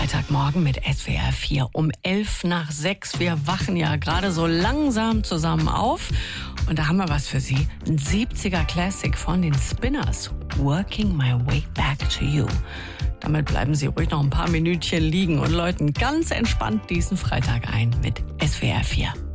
Freitagmorgen mit SWR 4 um 5:11. Wir wachen ja gerade so langsam zusammen auf. Und da haben wir was für Sie. Ein 70er Classic von den Spinners. Working My Way Back to You. Damit bleiben Sie ruhig noch ein paar Minütchen liegen und läuten ganz entspannt diesen Freitag ein mit SWR 4.